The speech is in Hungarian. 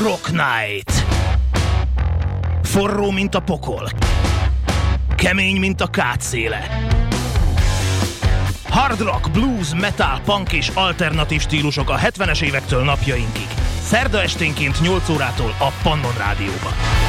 Rock Night. Forró, mint a pokol. Kemény, mint a kátszéle. Hard rock, blues, metal, punk és alternatív stílusok a 70-es évektől napjainkig. Szerda esténként 8 órától a Pannon Rádióban.